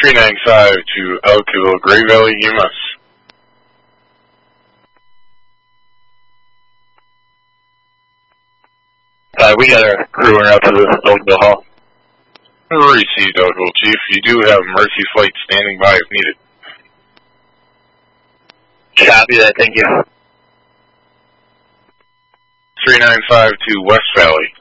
395 to Elkville, Gray Valley, EMS. We got a crew running out to the Oakville Hall. Received, Elkville, Chief. You do have Mercy Flight standing by if needed. Copy that, thank you. 395 to West Valley.